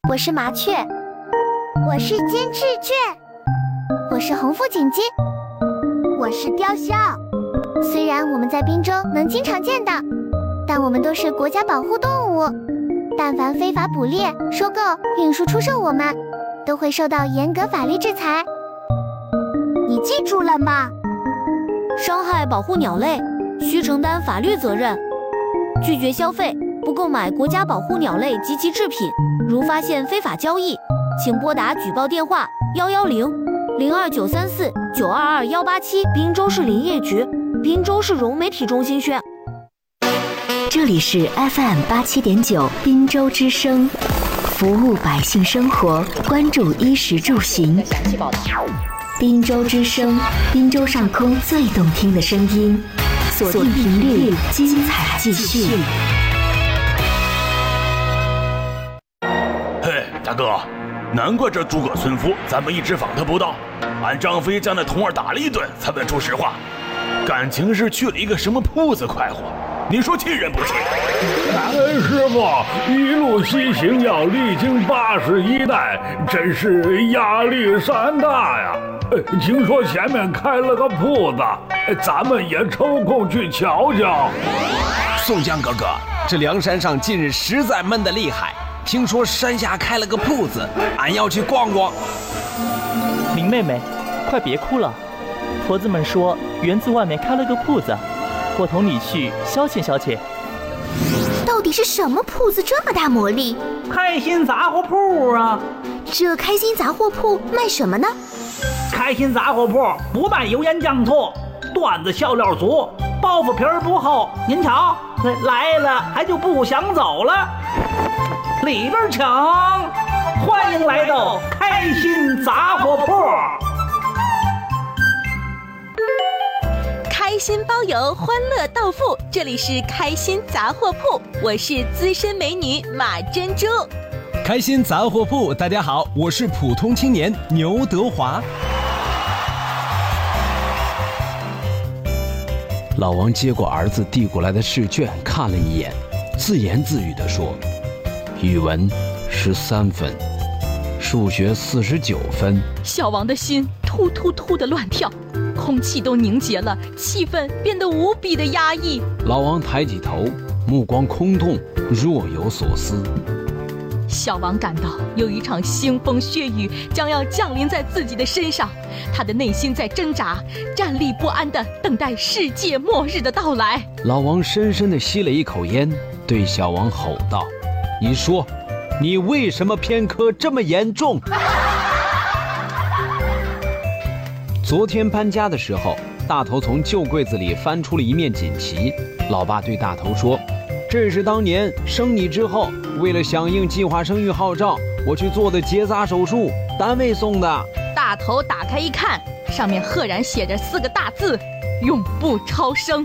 我是麻雀， 我是金翅雀， 我是红腹锦鸡， 我是雕鸮。 虽然我们在滨州能经常见到，但我们都是国家保护动物，但凡非法捕猎、收购、运输、出售我们，都会受到严格法律制裁。 你记住了吗？ 伤害保护鸟类，需承担法律责任。拒绝消费，不购买国家保护鸟类及其制品。如发现非法交易，请拨打举报电话110-02934-922-187，滨州市林业局、滨州市融媒体中心宣。 这里是 FM87.9滨州之声，服务百姓生活，关注衣食住行。滨州之声，滨州上空最动听的声音，锁定频率，精彩继续。 嘿，大哥，难怪这诸葛村夫咱们一直访他不到，俺张飞将那童儿打了一顿才问出实话，感情是去了一个什么铺子快活，你说气人不气？ 师傅一路西行要历经81代，真是压力山大呀。听说前面开了个铺子，咱们也抽空去瞧瞧。 宋江哥哥，这梁山上近日实在闷得厉害，听说山下开了个铺子，俺要去逛逛。 林妹妹，快别哭了，婆子们说园子外面开了个铺子，我同你去消遣消遣。 到底是什么铺子这么大魔力？ 开心杂货铺啊！ 这开心杂货铺卖什么呢？ 开心杂货铺不卖油盐酱醋，段子笑料足，包袱皮儿不厚。您瞧，来了还就不想走了。里边请，欢迎来到开心杂货铺。 开心包邮，欢乐到付，这里是开心杂货铺，我是资深美女马珍珠。 开心杂货铺，大家好，我是普通青年牛德华。 老王接过儿子递过来的试卷，看了一眼，自言自语地说：语文13分，数学49分。 小王的心突突突的乱跳，空气都凝结了，气氛变得无比的压抑。 老王抬起头，目光空洞，若有所思。 小王感到有一场腥风血雨将要降临在自己的身上，他的内心在挣扎，站立不安地等待世界末日的到来。 老王深深地吸了一口烟，对小王吼道：你说，你为什么偏科这么严重？昨天搬家的时候，大头从旧柜子里翻出了一面锦旗。老爸对大头说：这是当年生你之后，为了响应计划生育号召，我去做的结扎手术，单位送的。 大头打开一看，上面赫然写着4个大字：永不超生。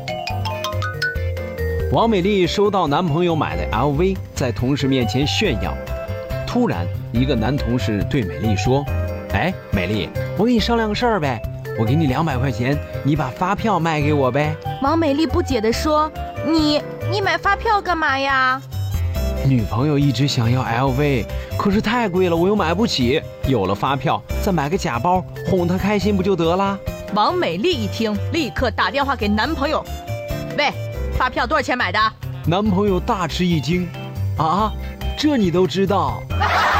王美丽收到男朋友买的 LV， 在同事面前炫耀。突然，一个男同事对美丽说：哎，美丽，我跟你商量个事儿呗，我给你200块钱，你把发票卖给我呗。 王美丽不解地说：你买发票干嘛呀？ 女朋友一直想要 LV， 可是太贵了，我又买不起。有了发票，再买个假包，哄她开心不就得了？ 王美丽一听，立刻打电话给男朋友：喂，发票多少钱买的？ 男朋友大吃一惊：啊，这你都知道？